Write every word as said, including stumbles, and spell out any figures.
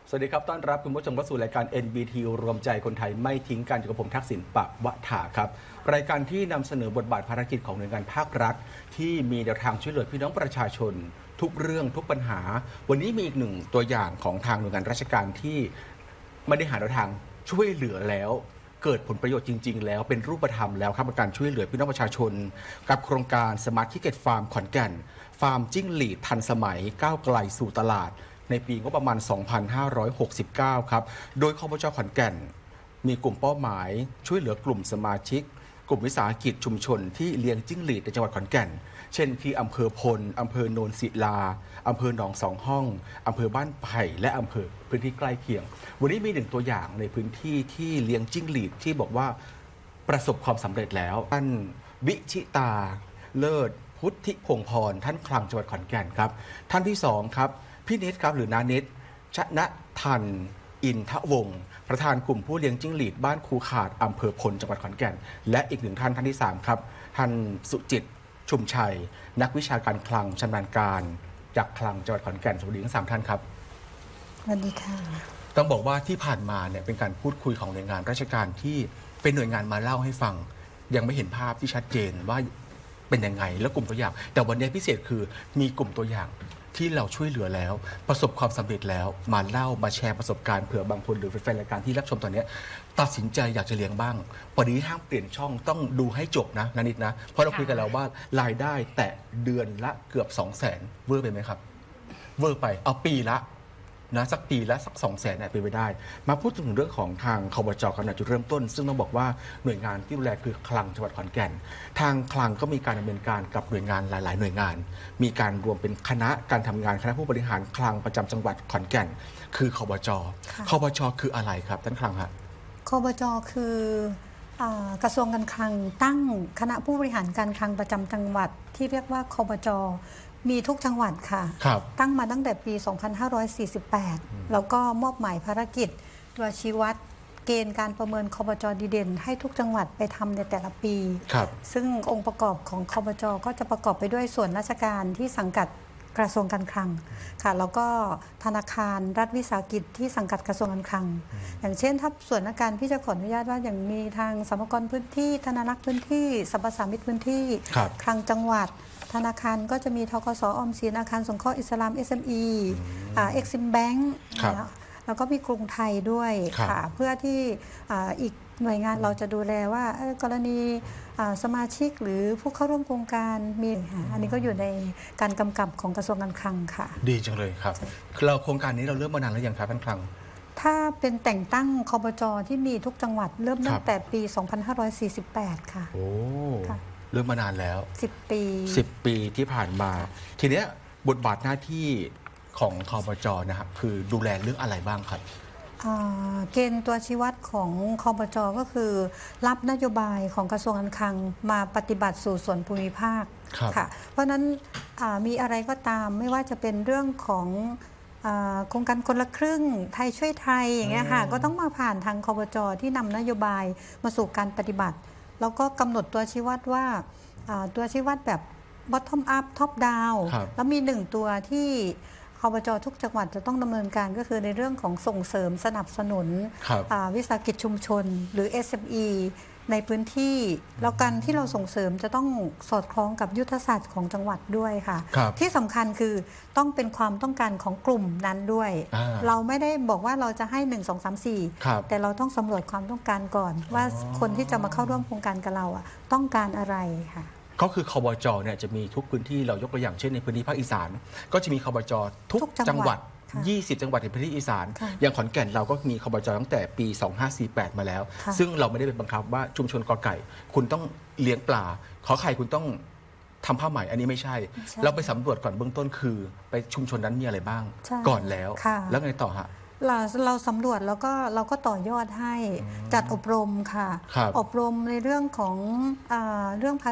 สวัสดีครับต้อนรับคุณผู้ชมเข้าสู่รายการ เอ็น บี ที รวมใจคนไทยไม่ทิ้งกันอยู่กับผมทักษิณปะวะถาครับรายการที่นำเสนอบทบาทภารกิจของหน่วยงานภาครัฐที่มีแนวทางช่วยเหลือพี่น้องประชาชนทุกเรื่องทุกปัญหาวันนี้มีอีกหนึ่งตัวอย่างของทางหน่วยงานราชการที่ไม่ได้หาแนวทางช่วยเหลือแล้วเกิดผลประโยชน์จริงๆแล้วเป็นรูปธรรมแล้วครับในการช่วยเหลือพี่น้องประชาชนกับโครงการสมาร์ททิเก็ตฟาร์มขอนแก่นฟาร์มจิ้งหรีดทันสมัยก้าวไกลสู่ตลาดในปีงบประมาณ สองพันห้าร้อยหกสิบเก้า ครับ โดยคบจ.ขอนแก่นมีกลุ่มเป้าหมายช่วยเหลือกลุ่มสมาชิกกลุ่มวิสาหกิจชุมชนที่เลี้ยงจิ้งหรีดในจังหวัดขอนแก่น เช่นที่อำเภอพลอำเภอโนนศิลาอำเภอหนองสองห้องอำเภอบ้านไผ่และอำเภอพื้นที่ใกล้เคียง วันนี้มีหนึ่งตัวอย่างในพื้นที่ที่เลี้ยงจิ้งหรีดที่บอกว่าประสบความสำเร็จแล้วท่านวิชิตาเลิศพุทธิพงศ์พรท่านคลังจังหวัดขอนแก่นครับท่านที่สองครับพี่นิดครับหรือนานิดชนะทันอินทวงศ์ประธานกลุ่มผู้เลี้ยงจิ้งหรีดบ้านคูขาดอำเภอพลจังหวัดขอนแก่นและอีกหนึ่งท่านท่านที่สามครับท่านสุจิตชุมชัยนักวิชาการคลังชำนาญการจากคลังจังหวัดขอนแก่นสวัสดีทั้งสามท่านครับสวัสดีค่ะต้องบอกว่าที่ผ่านมาเนี่ยเป็นการพูดคุยของหน่วยงานราชการที่เป็นหน่วยงานมาเล่าให้ฟังยังไม่เห็นภาพที่ชัดเจนว่าเป็นยังไงแล้วกลุ่มตัวอย่างแต่วันนี้พิเศษคือมีกลุ่มตัวอย่างที่เราช่วยเหลือแล้วประสบความสำเร็จแล้วมาเล่ามาแชร์ประสบการณ์เผื่อบางคนหรือแฟนรายการที่รับชมตอนนี้ตัดสินใจอยากจะเลี้ยงบ้างวันนี้ห้ามเปลี่ยนช่องต้องดูให้จบนะนานิดนะเพราะเราคุยกันแล้วว่ารายได้แต่เดือนละเกือบสองแสนเวอร์ไปไหมครับเวอร์ไปเอาปีละนะสักปีละสักสองแสนเนี่ยเป็นไปได้มาพูดถึงเรื่องของทางคบจ.กันหน่อยจุดเริ่มต้นซึ่งต้องบอกว่าหน่วยงานที่ดูแลคือคลังจังหวัดขอนแก่นทางคลังก็มีการดำเนินการกับหน่วยงานหลายๆหน่วยงานมีการรวมเป็นคณะการทำงานคณะผู้บริหารคลังประจำจังหวัดขอนแก่นคือคบจ.คบจ.คืออะไรครับท่านคลังฮะคบจ.คือกระทรวงการคลังตั้งคณะผู้บริหารการคลังประจำจังหวัดที่เรียกว่าคบจ.มีทุกจังหวัดค่ะตั้งมาตั้งแต่ปี สองพันห้าร้อยสี่สิบแปด แล้วก็มอบหมายภารกิจตัวชี้วัดเกณฑ์การประเมินคบจ.ดีเด่นให้ทุกจังหวัดไปทำในแต่ละปีซึ่งองค์ประกอบของคบจ.ก็จะประกอบไปด้วยส่วนราชการที่สังกัดกระทรวงการคลังค่ะแล้วก็ธนาคารรัฐวิสาหกิจที่สังกัดกระทรวงการคลังอย่างเช่นถ้าส่วนราชการพี่จะขออนุญาตว่าอย่างมีทางสรรพากรพื้นที่ธนารักษ์พื้นที่สรรพสามิตพื้นที่คลังจังหวัดธนาคารก็จะมีธกส.ออมสินอาคารสงเคราะห์อิสลาม เอส เอ็ม อี เอ็กซิมแบงก์แล้วก็มีกรุงไทยด้วยค่ะเพื่อที่อีกหน่วยงานเราจะดูแลว่ากรณีสมาชิกหรือผู้เข้าร่วมโครงการมีอันนี้ก็อยู่ในการกำกับของกระทรวงการคลังค่ะดีจังเลยครับเราโครงการนี้เราเริ่มมานานแล้วยังครับท่านคลังถ้าเป็นแต่งตั้งคบจ.ที่มีทุกจังหวัดเริ่มตั้งแต่ปี สองพันห้าร้อยสี่สิบแปด ค่ะโอ้เริ่มมานานแล้วสิบปีสิบปีที่ผ่านมาทีเนี้ยบทบาทหน้าที่ของคบจ.นะครับคือดูแลเรื่องอะไรบ้างครับเกณฑ์ตัวชี้วัดของคบจ.ก็คือรับนโยบายของกระทรวงการคลังมาปฏิบัติสู่ส่วนภูมิภาคค่ะเพราะนั้นมีอะไรก็ตามไม่ว่าจะเป็นเรื่องของโครงการคนละครึ่งไทยช่วยไทยอย่างเงี้ยค่ะก็ต้องมาผ่านทางคบจ.ที่นำนโยบายมาสู่การปฏิบัติแล้วก็กำหนดตัวชี้วัดว่าตัวชี้วัดแบบ bottom up top down แล้วมีหนึ่งตัวที่คบจ.ทุกจังหวัดจะต้องดำเนินการก็คือในเรื่องของส่งเสริมสนับสนุนวิสาหกิจชุมชนหรือ เอส เอ็ม อี ในพื้นที่แล้วกันที่เราส่งเสริมจะต้องสอดคล้องกับยุทธศาสตร์ของจังหวัดด้วยค่ะที่สำคัญคือต้องเป็นความต้องการของกลุ่มนั้นด้วยเราไม่ได้บอกว่าเราจะให้หนึ่ง สอง สาม สี่แต่เราต้องสำรวจความต้องการก่อนว่าคนที่จะมาเข้าร่วมโครงการกับเราต้องการอะไรค่ะก็คือคบจ.เนี่ยจะมีทุกพื้นที่เรายกตัวอย่างเช่นในพื้นที่ภาคอีสานก็จะมีคบจ.ทุกจังหวัดยี่สิบจังหวัดในพื้นที่อีสานอย่างขอนแก่นเราก็มีคบจ.ตั้งแต่ปีสองพันห้าร้อยสี่สิบแปดมาแล้วซึ่งเราไม่ได้เป็นบังคับว่าชุมชนกอไก่คุณต้องเลี้ยงปลาขอไข่คุณต้องทำผ้าไหมอันนี้ไม่ใช่เราไปสำรวจก่อนเบื้องต้นคือไปชุมชนนั้นมีอะไรบ้างก่อนแล้วแล้วไงต่อฮะเราเราสำรวจแล้วก็เราก็ต่อยอดให้จัดอบรมค่ะอบรมในเรื่องของเรื่อง